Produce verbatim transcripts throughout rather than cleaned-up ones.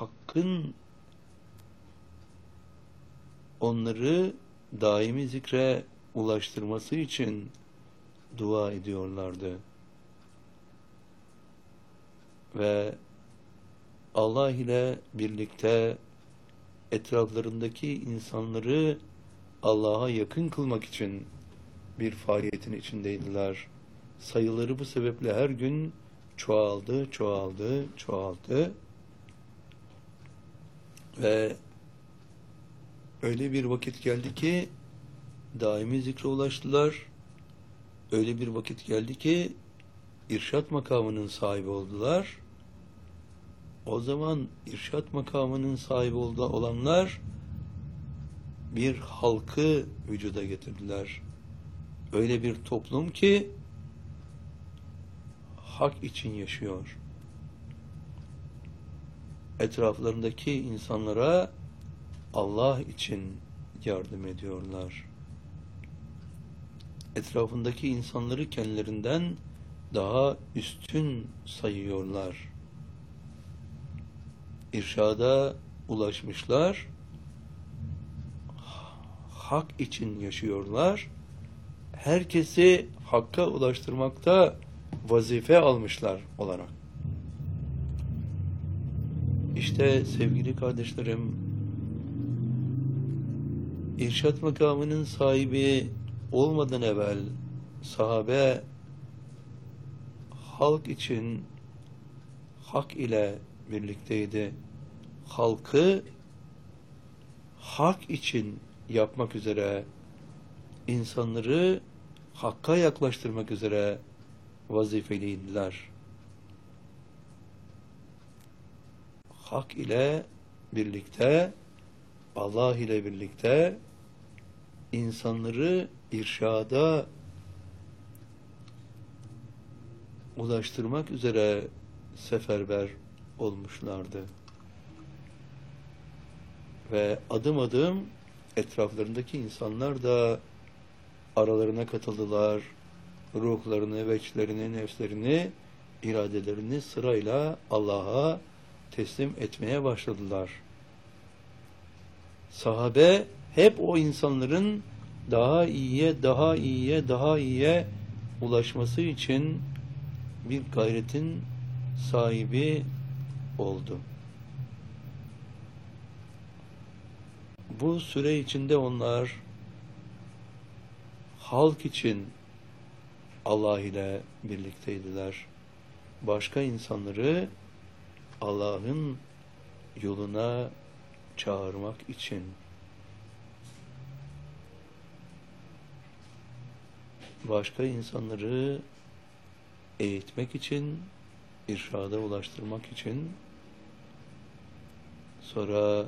Hakkın onları daimi zikre ulaştırması için dua ediyorlardı. Ve Allah ile birlikte etraflarındaki insanları Allah'a yakın kılmak için bir faaliyetin içindeydiler. Sayıları bu sebeple her gün çoğaldı, çoğaldı, çoğaldı. Ve öyle bir vakit geldi ki daimi zikre ulaştılar. Öyle bir vakit geldi ki irşat makamının sahibi oldular. O zaman irşat makamının sahibi olanlar bir halkı vücuda getirdiler. Öyle bir toplum ki hak için yaşıyor. Etraflarındaki insanlara Allah için yardım ediyorlar. Etrafındaki insanları kendilerinden daha üstün sayıyorlar. İrşada ulaşmışlar, hak için yaşıyorlar, herkesi hakka ulaştırmakta vazife almışlar olarak. İşte sevgili kardeşlerim, irşat makamının sahibi olmadan evvel sahabe halk için hak ile birlikteydi. Halkı hak için yapmak üzere, insanları hakka yaklaştırmak üzere vazifeliydiler. Hak ile birlikte, Allah ile birlikte insanları irşada ulaştırmak üzere seferber olmuşlardı. Ve adım adım etraflarındaki insanlar da aralarına katıldılar. Ruhlarını, veçlerini, nefslerini, iradelerini sırayla Allah'a teslim etmeye başladılar. Sahabe hep o insanların daha iyiye, daha iyiye, daha iyiye ulaşması için bir gayretin sahibi oldu. Bu süre içinde onlar halk için Allah ile birlikteydiler. Başka insanları Allah'ın yoluna çağırmak için. Başka insanları eğitmek için, irşada ulaştırmak için, sonra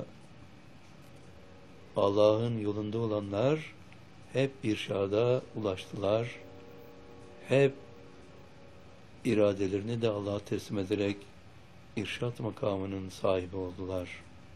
Allah'ın yolunda olanlar hep irşada ulaştılar. Hep iradelerini de Allah'a teslim ederek irşat makamının sahibi oldular.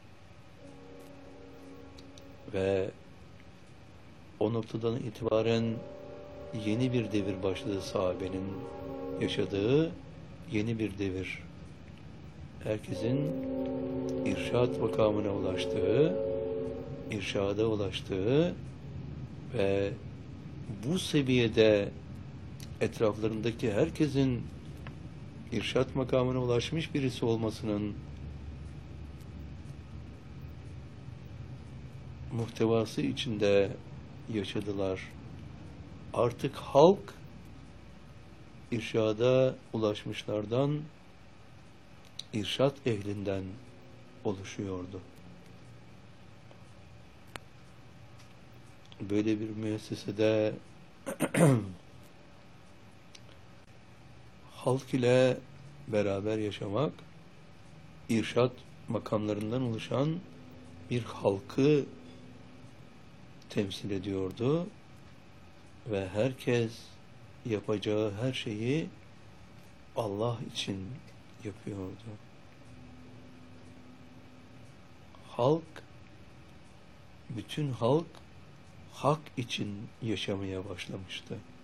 Ve o noktadan itibaren yeni bir devir başladı, sahabenin yaşadığı yeni bir devir. Herkesin irşat makamına ulaştığı, irşada ulaştığı ve bu seviyede etraflarındaki herkesin irşat makamına ulaşmış birisi olmasının muhtevası içinde yaşadılar. Artık halk irşada ulaşmışlardan, irşat ehlinden oluşuyordu. Böyle bir müessesede halk ile beraber yaşamak, irşat makamlarından oluşan bir halkı temsil ediyordu ve herkes yapacağı her şeyi Allah için yapıyordu. Halk, bütün halk hak için yaşamaya başlamıştı.